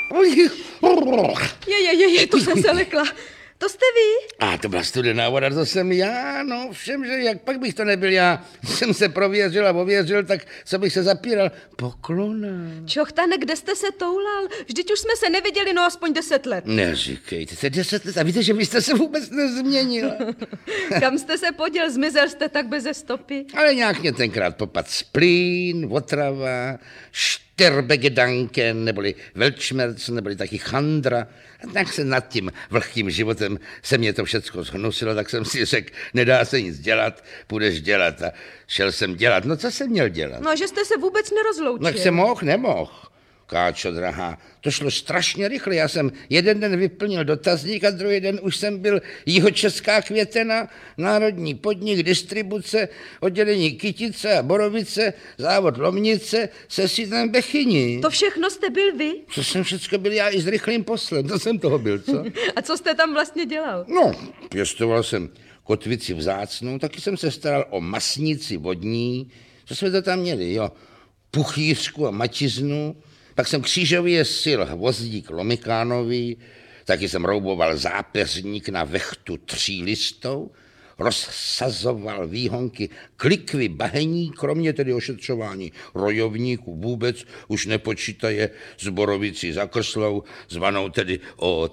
To jsem se lekla. To jste vy? A to byla studená voda, to jsem já, no všem, že jak pak bych to nebyl já. Když jsem se prověřil a ověřil, tak co bych se zapíral? Poklona. Čochtane, kde jste se toulal? Vždyť už jsme se neviděli, no aspoň 10 let. Neříkejte se 10 let a víte, že vy jste se vůbec nezměnil. Kam jste se poděl? Zmizel jste tak beze stopy. Ale nějak mě tenkrát popad splín, otrava, Sterbegedanken, neboli Weltschmerz, neboli taky chandra. A tak se nad tím vlhkým životem se mě to všecko zhnusilo, tak jsem si řekl, nedá se nic dělat, půjdeš dělat. A šel jsem dělat. No co jsem měl dělat? No, že jste se vůbec nerozloučil. No, jak jsem nemohl. Káčo drahá, to šlo strašně rychle. Já jsem jeden den vyplnil dotazník a druhý den už jsem byl Jihočeská Květena, národní podnik, distribuce, oddělení Kytice a Borovice, závod Lomnice se sídlem Bechyni. To všechno jste byl vy? To jsem všecko byl já i s rychlým poslem, to jsem toho byl, co? A co jste tam vlastně dělal? No, pěstoval jsem kotvici vzácnou, taky jsem se staral o masnici vodní, co jsme to tam měli, jo, puchýřku a mačiznu. Pak jsem křížově sil hvozdík Lomikánový, taky jsem rouboval zápeřník na vechtu 3listou, rozsazoval výhonky klikvy bahení, kromě tedy ošetřování rojovníků vůbec už nepočítaje s borovicí za Krslou, zvanou tedy o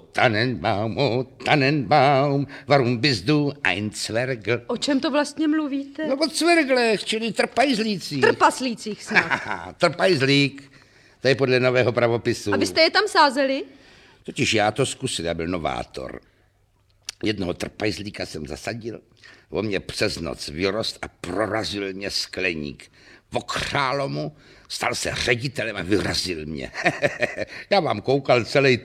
Tannenbaum, warum bist du ein Zwergl. O čem to vlastně mluvíte? No o cverglech, čili trpajzlících. Trpaslících snad. Trpajzlík. To je podle nového pravopisu. A vy jste je tam sázeli? Totiž já to zkusil, já byl novátor. Jednoho trpajzlíka jsem zasadil, on mě přes noc vyrost a prorazil mě skleník. Okřálo mu, stal se ředitelem a vyrazil mě. Já vám koukal celý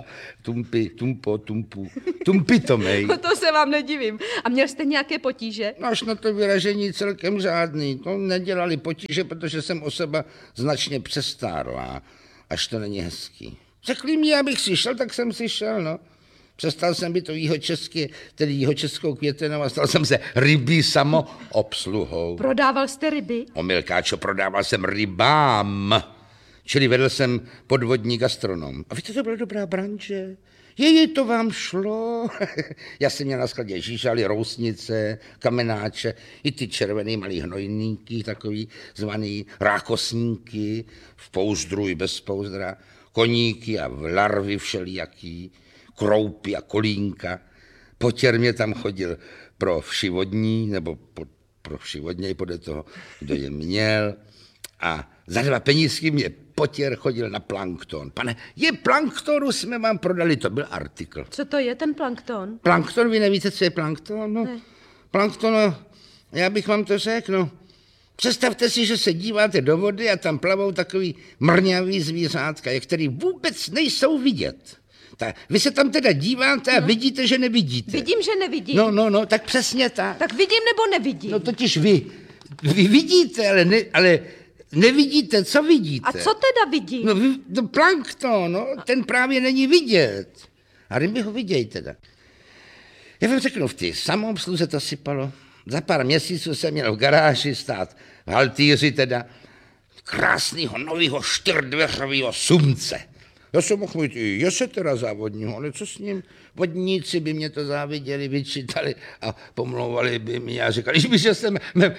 tumpitomej. To se vám nedivím. A měl jste nějaké potíže? No až na to vyražení celkem žádný. To nedělali potíže, protože jsem osoba značně přestárlá. Až to není hezký. Řekli mi, abych si šel, tak jsem si šel, no. Přestal jsem být to Jihočeskou Květenou a stal jsem se rybí samoobsluhou. Prodával jste ryby? Omylkáčo, prodával jsem rybám. Čili vedl jsem podvodní gastronom. A víte, to byla dobrá branže. To vám šlo. Já jsem měl na skladě žížaly, rousnice, kamenáče, i ty červený malý hnojníky, takový zvaný rákosníky, v pouzdru i bez pouzdra, koníky a larvy všelijaký, kroupy a kolínka. Potěr mě tam chodil pro všivodní, nebo pro všivodněj podle toho, kdo je měl. A za 2 penízky mě potěr chodil na plankton. Pane, planktonu jsme vám prodali, to byl artikl. Co to je ten plankton? Plankton, vy nevíte, co je plankton? No, ne. Plankton, já bych vám to řekl, no. Představte si, že se díváte do vody a tam plavou takový mrňavý zvířátka, který vůbec nejsou vidět. Vy se tam teda díváte a vidíte, že nevidíte. Vidím, že nevidím. No, tak přesně tak. Tak vidím nebo nevidím? No totiž vy vidíte, ale nevidíte, co vidíte. A co teda vidím? No plankton, no, ten právě není vidět. A ryby ho vidějí teda. Já vám řeknu, v té samoobsluze to sypalo. Za pár měsíců jsem měl v garáži stát v haltýři teda krásného nového 4dveřového sumce. Já jsem mohl mít i jesetera závodního, ale co s ním? Vodníci by mě to záviděli, vyčítali a pomlouvali by mi a říkali, že jsem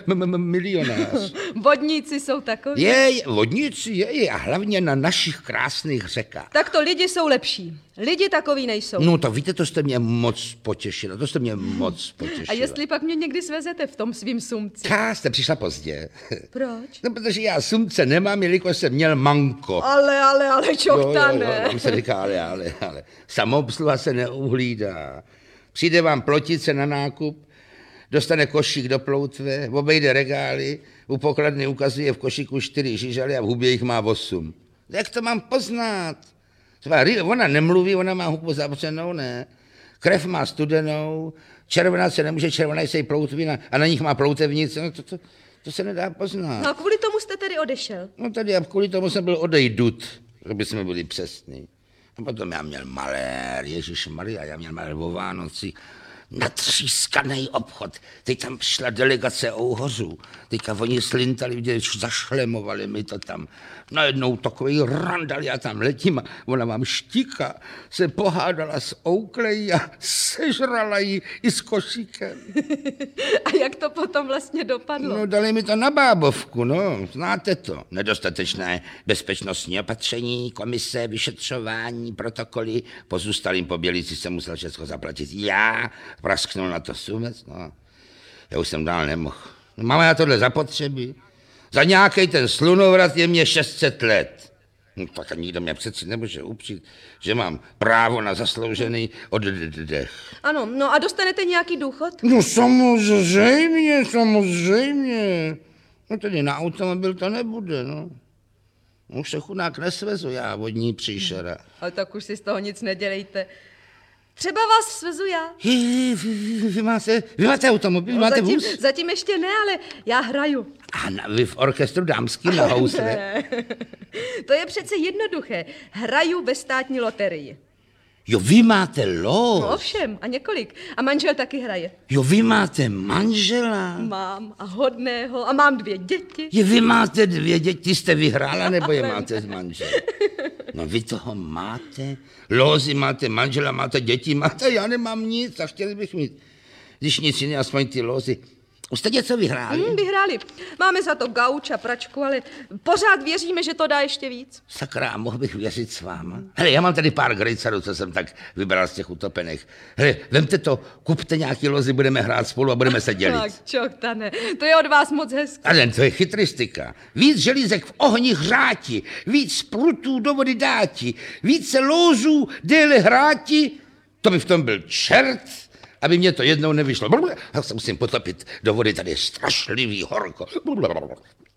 milionář. Vodníci jsou takoví. Vodníci je a hlavně na našich krásných řekách. Tak to lidi jsou lepší. Lidi takový nejsou. No to víte, to jste mě moc potěšila, A jestli pak mě někdy svezete v tom svým sumci? Jste přišla pozdě. Proč? No, protože já sumce nemám, jelikož jsem měl manko. Ale, čochtane. Jo, tam se říká, ale. Samoobsluha se neuhlídá. Přijde vám plotice na nákup, dostane košík do ploutve, obejde regály, u pokladny ukazuje v košíku 4 žižaly a v hubě jich má 8. Jak to mám poznat? Ona nemluví, ona má hubu zavřenou, ne? Krev má studenou, červená se nemůže, červená je ploutvina a na nich má ploutevnice, no to se nedá poznat. No a kvůli tomu jste tedy odešel? No tady a kvůli tomu jsem byl odejdut, aby jsme byli přesní. A potom já měl malér, Ježišmarja, já měl malér o Vánoci, natřískaný obchod. Teď tam přišla delegace Ouhořů. Teďka oni slintali, zašlemovali mi to tam. Najednou takový randal, já tam letím a ona vám štíka, se pohádala s Oakley a sežrala ji i s košíkem. A jak to potom vlastně dopadlo? No, dali mi to na bábovku, no, znáte to. Nedostatečné bezpečnostní opatření, komise, vyšetřování, protokoly, pozůstalým pobělíci jsem musel všechno zaplatit. Já prasknul na to sumec, no. Já už jsem dál nemohl. No, mám já tohle zapotřebí? Za nějaký ten slunovrat je mě 600 let. No, tak nikdo mě přeci nemůže upřít, že mám právo na zasloužený oddech. Ano, no a dostanete nějaký důchod? No samozřejmě. No tedy na automobil to nebude, no. Už se chudák nesvezu já, vodní příšera. Ale tak už si z toho nic nedělejte. Třeba vás svezu já. Vy máte automobil, máte vůz? Zatím ještě ne, ale já hraju. A vy v orchestru dámským na housle? Ne. To je přece jednoduché. Hraju ve státní loterii. Jo, vy máte No los. ovšem, a několik. A manžel taky hraje. Jo, vy máte manžela. Mám a hodného a mám 2 děti. Je, vy máte 2 děti, jste vyhrála, nebo je máte s manželem? No vy toho máte, lózy máte, manžela máte, děti máte, já nemám nic a chtěli bych mít, když nic jiného, aspoň ty lózy. Už jste něco vyhráli? Vyhráli. Máme za to gauč a pračku, ale pořád věříme, že to dá ještě víc. Sakra, a mohl bych věřit s váma? Hele, já mám tady pár grejcarů, co jsem tak vybral z těch utopených. Hele, vemte to, kupte nějaký lozy, budeme hrát spolu a budeme se dělit. Tak čochtane, to je od vás moc hezké. Ale to je chytristika. Víc želízek v ohni hřáti, víc prutů do vody dáti, více lózů déle hráti, to by v tom byl čert, aby mě to jednou nevyšlo. Já se musím potopit do vody, tady je strašlivý horko.